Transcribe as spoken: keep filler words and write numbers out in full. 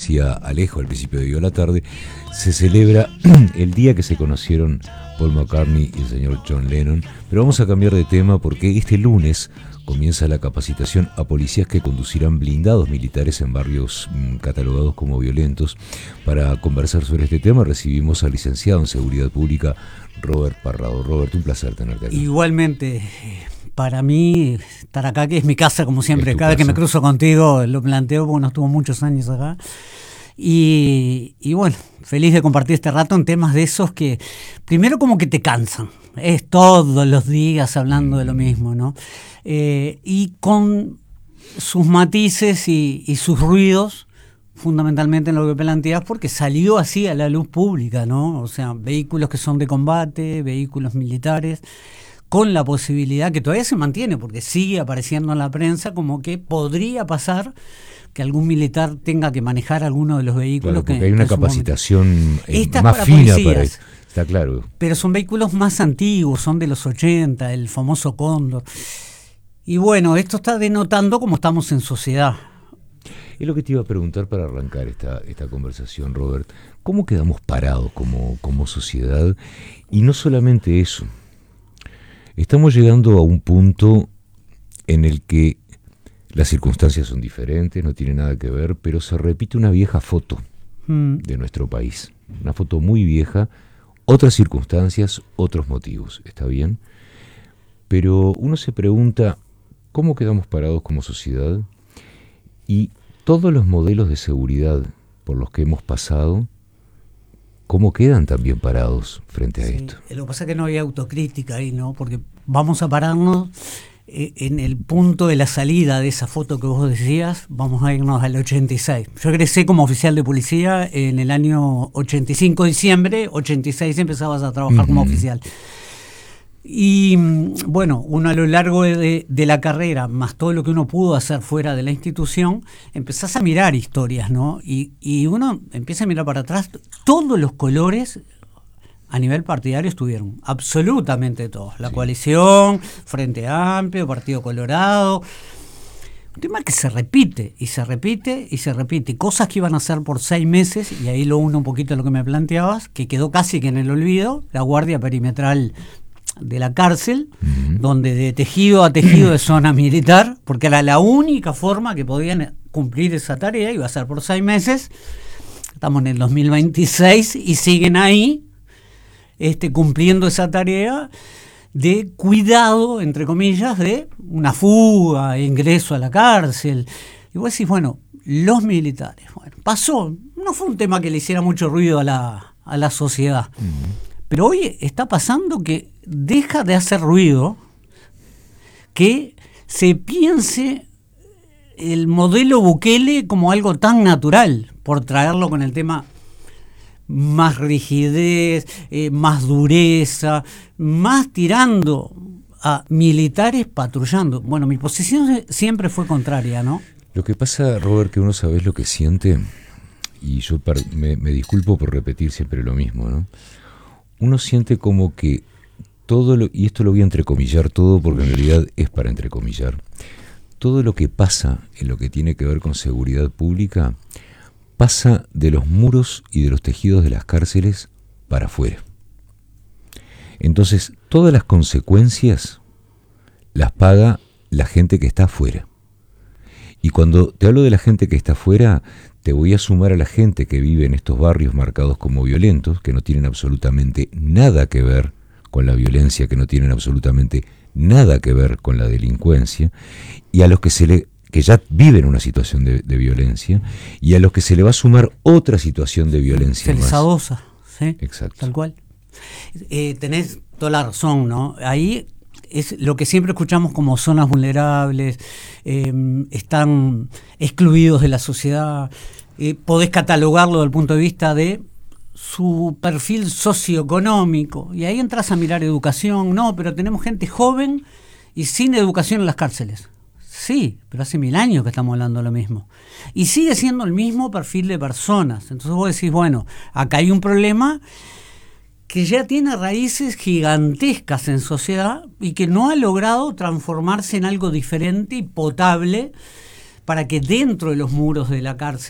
decía Alejo al principio de Viva la Tarde, se celebra el día que se conocieron Paul McCartney y el señor John Lennon. Pero vamos a cambiar de tema porque este lunes comienza la capacitación a policías que conducirán blindados militares en barrios mmm, catalogados como violentos. Para conversar sobre este tema recibimos al licenciado en Seguridad Pública, Robert Parrado. Robert, un placer tenerte aquí. Igualmente, para mí estar acá, que es mi casa como siempre, cada casa. vez que me cruzo contigo lo planteo, porque uno estuvo muchos años acá. Y, y bueno, feliz de compartir este rato en temas de esos que primero como que te cansan, es todos los días hablando de lo mismo, ¿no? Eh, y con sus matices y, y sus ruidos, fundamentalmente en lo que planteas, porque salió así a la luz pública, ¿no? O sea, vehículos que son de combate, vehículos militares, con la posibilidad que todavía se mantiene, porque sigue apareciendo en la prensa, como que podría pasar que algún militar tenga que manejar alguno de los vehículos. Claro, porque que hay una capacitación eh, más para fina policías, para eso. Está claro. Pero son vehículos más antiguos, son de los ochenta, el famoso Cóndor. Y bueno, esto está denotando cómo estamos en sociedad. Es lo que te iba a preguntar para arrancar esta, esta conversación, Robert. ¿Cómo quedamos parados como, como sociedad? Y no solamente eso. Estamos llegando a un punto en el que las circunstancias son diferentes, no tiene nada que ver, pero se repite una vieja foto mm. de nuestro país. Una foto muy vieja, otras circunstancias, otros motivos, ¿está bien? Pero uno se pregunta, ¿cómo quedamos parados como sociedad? Y todos los modelos de seguridad por los que hemos pasado, ¿cómo quedan también parados frente a sí, esto? Lo que pasa es que no hay autocrítica ahí, ¿no? Porque vamos a pararnos eh, en el punto de la salida de esa foto que vos decías, vamos a irnos al ochenta y seis. Yo egresé como oficial de policía en el año ochenta y cinco de diciembre, ochenta y seis empezabas a trabajar uh-huh. como oficial. Y bueno, uno a lo largo de, de la carrera, más todo lo que uno pudo hacer fuera de la institución, empezás a mirar historias, ¿no? Y, y uno empieza a mirar para atrás, todos los colores a nivel partidario estuvieron, absolutamente todos. La sí. coalición, Frente Amplio, Partido Colorado. Un tema que se repite, y se repite, y se repite. Cosas que iban a hacer por seis meses, y ahí lo uno un poquito a lo que me planteabas, que quedó casi que en el olvido, la Guardia Perimetral de la cárcel, uh-huh. donde de tejido a tejido de zona militar, porque era la única forma que podían cumplir esa tarea, iba a ser por seis meses. Estamos en el dos mil veintiséis y siguen ahí este, cumpliendo esa tarea de cuidado, entre comillas, de una fuga, ingreso a la cárcel. Y vos decís, bueno, los militares, bueno, pasó, no fue un tema que le hiciera mucho ruido a la, a la sociedad, uh-huh. pero hoy está pasando que deja de hacer ruido que se piense el modelo Bukele como algo tan natural, por traerlo con el tema más rigidez, eh, más dureza, más tirando a militares patrullando. Bueno, mi posición siempre fue contraria, ¿no? Lo que pasa, Robert, que uno sabe lo que siente, y yo me, me disculpo por repetir siempre lo mismo, ¿no? Uno siente como que todo lo, y esto lo voy a entrecomillar todo porque en realidad es para entrecomillar, todo lo que pasa en lo que tiene que ver con seguridad pública pasa de los muros y de los tejidos de las cárceles para afuera. Entonces, todas las consecuencias las paga la gente que está afuera. Y cuando te hablo de la gente que está afuera, te voy a sumar a la gente que vive en estos barrios marcados como violentos, que no tienen absolutamente nada que ver con la violencia, que no tienen absolutamente nada que ver con la delincuencia, y a los que se le que ya viven una situación de, de violencia, y a los que se le va a sumar otra situación de violencia más. Felsadosa, ¿sí? Exacto. Tal cual. Eh, tenés toda la razón, ¿no? Ahí es lo que siempre escuchamos como zonas vulnerables, eh, están excluidos de la sociedad, eh, podés catalogarlo desde el punto de vista de su perfil socioeconómico, y ahí entras a mirar educación. No, pero tenemos gente joven y sin educación en las cárceles. Sí, pero hace mil años que estamos hablando de lo mismo. Y sigue siendo el mismo perfil de personas. Entonces vos decís, bueno, acá hay un problema que ya tiene raíces gigantescas en sociedad y que no ha logrado transformarse en algo diferente y potable para que dentro de los muros de la cárcel